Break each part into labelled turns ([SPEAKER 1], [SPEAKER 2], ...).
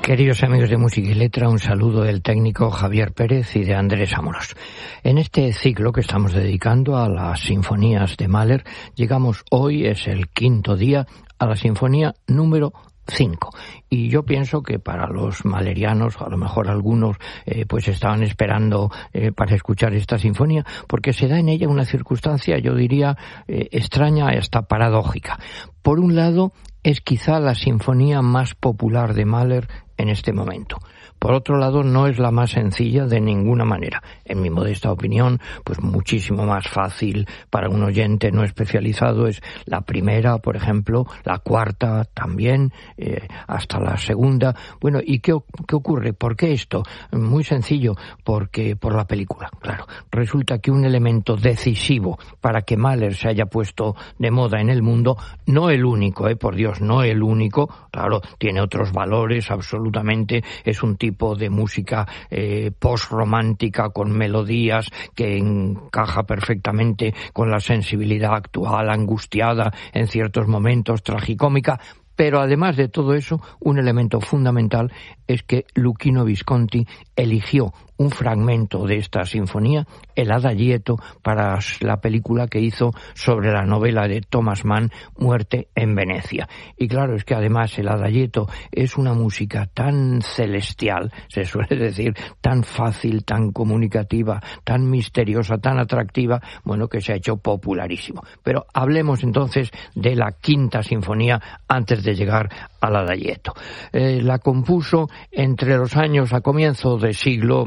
[SPEAKER 1] Queridos amigos de Música y Letra, un saludo del técnico Javier Pérez y de Andrés Amorós. En este ciclo que estamos dedicando a las sinfonías de Mahler, llegamos hoy, es el quinto día, a la sinfonía número 5. Y yo pienso que para los mahlerianos, a lo mejor algunos pues estaban esperando para escuchar esta sinfonía, porque se da en ella una circunstancia, yo diría, extraña, hasta paradójica. Por un lado, es quizá la sinfonía más popular de Mahler en este momento. Por otro lado, no es la más sencilla de ninguna manera. En mi modesta opinión, pues muchísimo más fácil para un oyente no especializado es la primera, por ejemplo, la cuarta también, hasta la segunda. Bueno, ¿y qué ocurre? ¿Por qué esto? Muy sencillo, porque por la película, claro. Resulta que un elemento decisivo para que Mahler se haya puesto de moda en el mundo, no el único, por Dios, no el único, claro, tiene otros valores, absolutamente, es un tipo de música post-romántica con melodías que encaja perfectamente con la sensibilidad actual, angustiada en ciertos momentos, tragicómica. Pero además de todo eso, un elemento fundamental es que Luchino Visconti eligió un fragmento de esta sinfonía, el Adagietto, para la película que hizo sobre la novela de Thomas Mann, Muerte en Venecia. Y claro, es que además el Adagietto es una música tan celestial, se suele decir, tan fácil, tan comunicativa, tan misteriosa, tan atractiva, bueno, que se ha hecho popularísimo. Pero hablemos entonces de la quinta sinfonía antes de llegar al Adagietto. La compuso entre los años a comienzo del siglo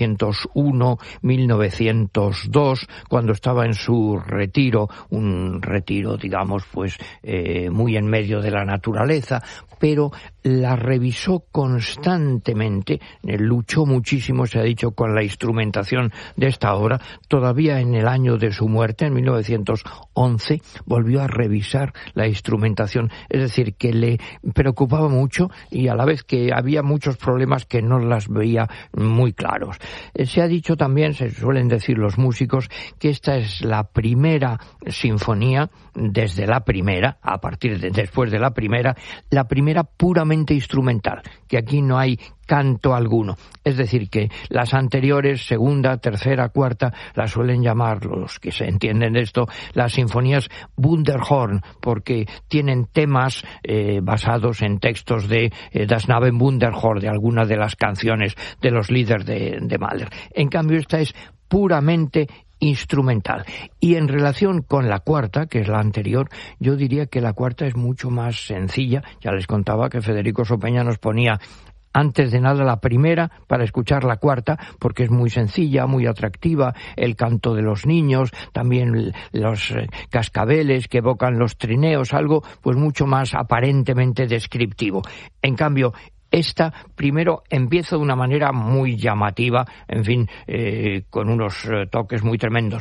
[SPEAKER 1] 1901-1902, cuando estaba en su retiro, un retiro, digamos, pues muy en medio de la naturaleza, pero la revisó constantemente, luchó muchísimo, se ha dicho, con la instrumentación de esta obra. Todavía en el año de su muerte, en 1911, volvió a revisar la instrumentación, es decir, que le preocupaba mucho y a la vez que había muchos problemas que no las veía muy claros. Se ha dicho también, se suelen decir los músicos, que esta es la primera sinfonía, desde la primera, a partir de después de la primera puramente instrumental, que aquí no hay canto alguno. Es decir, que las anteriores, segunda, tercera, cuarta, las suelen llamar, los que se entienden de esto, las sinfonías Wunderhorn, porque tienen temas basados en textos de Das Naben Wunderhorn, de algunas de las canciones de los líderes de Mahler. En cambio, esta es puramente instrumental. Y en relación con la cuarta, que es la anterior, yo diría que la cuarta es mucho más sencilla. Ya les contaba que Federico Sopeña nos ponía antes de nada la primera para escuchar la cuarta, porque es muy sencilla, muy atractiva, el canto de los niños, también los cascabeles que evocan los trineos, algo pues mucho más aparentemente descriptivo. En cambio, esta primero empieza de una manera muy llamativa, en fin, con unos toques muy tremendos,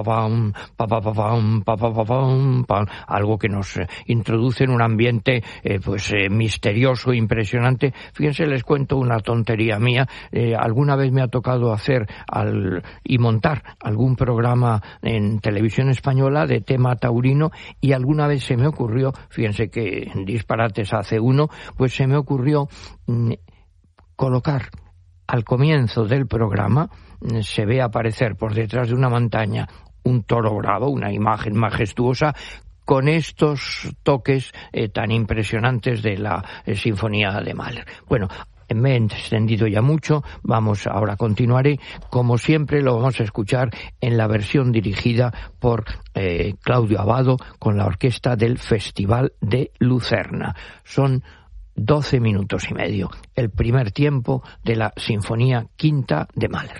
[SPEAKER 1] algo que nos introduce en un ambiente misterioso, impresionante. Fíjense, les cuento una tontería mía. Alguna vez me ha tocado hacer y montar algún programa en televisión española de tema taurino, y alguna vez se me ocurrió, fíjense que disparates hace uno, pues se me ocurrió colocar al comienzo del programa, se ve aparecer por detrás de una montaña un toro bravo, una imagen majestuosa, con estos toques tan impresionantes de la sinfonía de Mahler. Bueno, me he extendido ya mucho, continuaré. Como siempre, lo vamos a escuchar en la versión dirigida por Claudio Abbado con la orquesta del Festival de Lucerna. Son 12 minutos y medio, el primer tiempo de la Sinfonía Quinta de Mahler.